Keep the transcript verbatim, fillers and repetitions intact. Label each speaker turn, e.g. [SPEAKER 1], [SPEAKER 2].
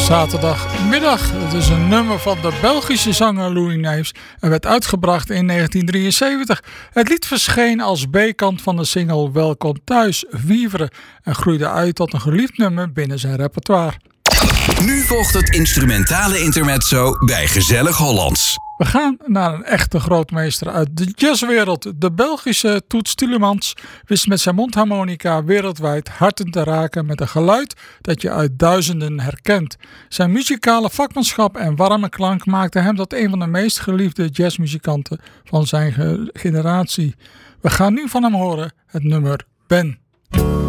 [SPEAKER 1] Zaterdagmiddag. Het is een nummer van de Belgische zanger Louis Neefs en werd uitgebracht in negentien drieënzeventig. Het lied verscheen als B-kant van de single Welkom Thuis, Vivre, en groeide uit tot een geliefd nummer binnen zijn repertoire.
[SPEAKER 2] Nu volgt het instrumentale intermezzo bij Gezellig Hollands.
[SPEAKER 1] We gaan naar een echte grootmeester uit de jazzwereld. De Belgische Toets Tielemans wist met zijn mondharmonica wereldwijd harten te raken met een geluid dat je uit duizenden herkent. Zijn muzikale vakmanschap en warme klank maakten hem tot een van de meest geliefde jazzmuzikanten van zijn generatie. We gaan nu van hem horen het nummer Ben.